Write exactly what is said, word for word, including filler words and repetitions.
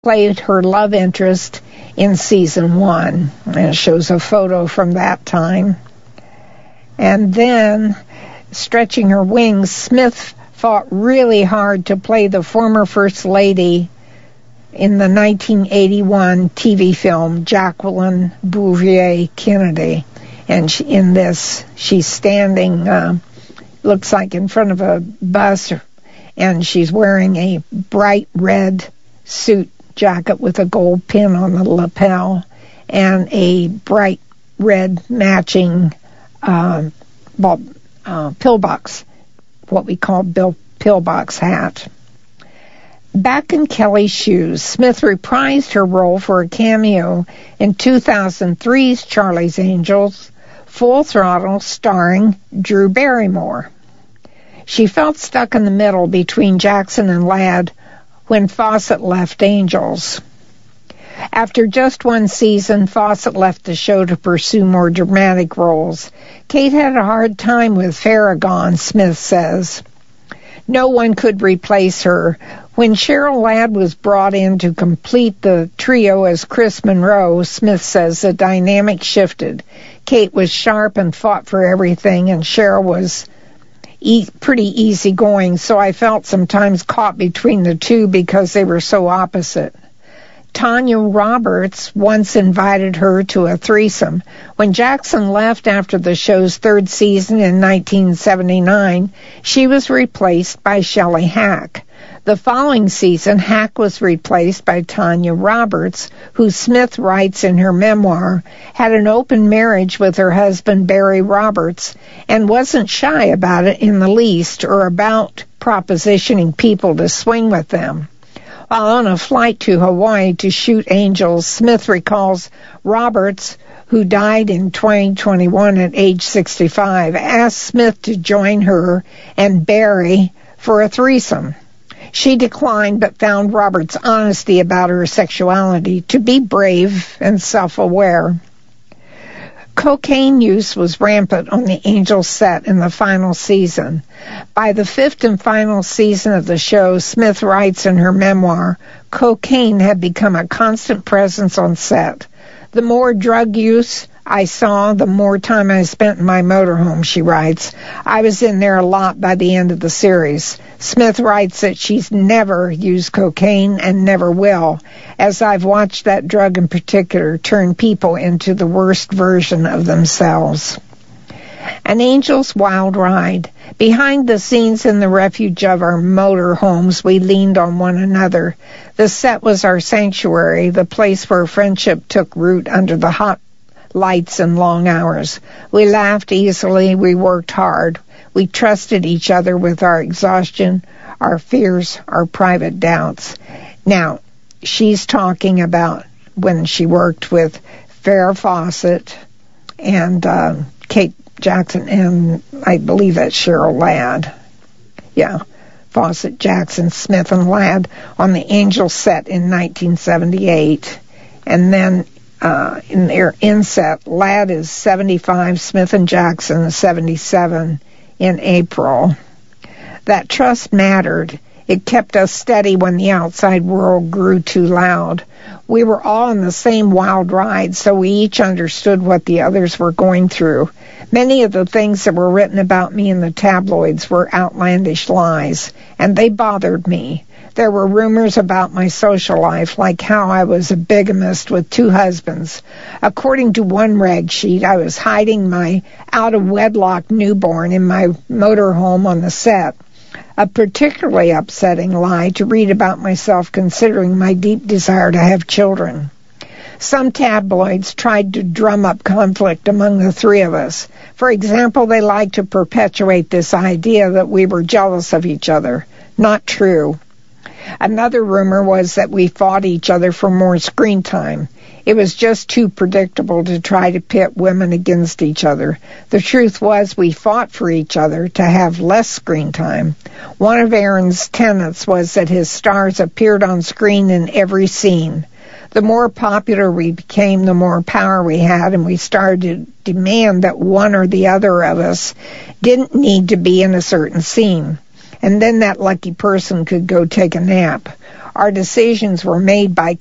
played her love interest in season one. And it shows a photo from that time. And then, stretching her wings, Smith fought really hard to play the former First Lady in the nineteen eighty-one T V film Jacqueline Bouvier Kennedy. And she, in this, she's standing, uh, looks like in front of a bus, and she's wearing a bright red suit jacket with a gold pin on the lapel and a bright red matching uh, ball, uh, pillbox, what we call bill, pillbox hat. Back in Kelly's shoes, Smith reprised her role for a cameo in two thousand three's Charlie's Angels, Full Throttle, starring Drew Barrymore. She felt stuck in the middle between Jackson and Ladd when Fawcett left Angels. After just one season, Fawcett left the show to pursue more dramatic roles. Kate had a hard time with Farragon, Smith says. No one could replace her. When Cheryl Ladd was brought in to complete the trio as Chris Monroe, Smith says the dynamic shifted. Kate was sharp and fought for everything, and Cheryl was e- pretty easygoing, so I felt sometimes caught between the two because they were so opposite. Tanya Roberts once invited her to a threesome. When Jackson left after the show's third season in nineteen seventy-nine, she was replaced by Shelley Hack. The following season, Hack was replaced by Tanya Roberts, who Smith writes in her memoir, had an open marriage with her husband Barry Roberts and wasn't shy about it in the least or about propositioning people to swing with them. While on a flight to Hawaii to shoot Angels, Smith recalls Roberts, who died in twenty twenty-one at age sixty-five, asked Smith to join her and Barry for a threesome. She declined, but found Roberts' honesty about her sexuality to be brave and self-aware. Cocaine use was rampant on the Angels set in the final season. By the fifth and final season of the show, Smith writes in her memoir, cocaine had become a constant presence on set. The more drug use I saw, the more time I spent in my motorhome, she writes. I was in there a lot by the end of the series. Smith writes that she's never used cocaine and never will, as I've watched that drug in particular turn people into the worst version of themselves. An Angel's wild ride. Behind the scenes in the refuge of our motor homes, we leaned on one another. The set was our sanctuary, the place where friendship took root under the hot lights and long hours. We laughed easily. We worked hard. We trusted each other with our exhaustion, our fears, our private doubts. Now, she's talking about when she worked with Farrah Fawcett and uh, Kate Jackson, and I believe that's Cheryl Ladd. Yeah, Fawcett, Jackson, Smith, and Ladd on the Angel set in nineteen seventy-eight. And then uh, in their inset, Ladd is seventy-five, Smith and Jackson is seventy-seven in April. That trust mattered. It kept us steady when the outside world grew too loud. We were all on the same wild ride, so we each understood what the others were going through. Many of the things that were written about me in the tabloids were outlandish lies, and they bothered me. There were rumors about my social life, like how I was a bigamist with two husbands. According to one rag sheet, I was hiding my out-of-wedlock newborn in my motorhome on the set. A particularly upsetting lie to read about myself, considering my deep desire to have children. Some tabloids tried to drum up conflict among the three of us. For example, they liked to perpetuate this idea that we were jealous of each other. Not true. Another rumor was that we fought each other for more screen time. It was just too predictable to try to pit women against each other. The truth was we fought for each other to have less screen time. One of Aaron's tenets was that his stars appeared on screen in every scene. The more popular we became, the more power we had, and we started to demand that one or the other of us didn't need to be in a certain scene. and then that lucky person could go take a nap. Our decisions were made by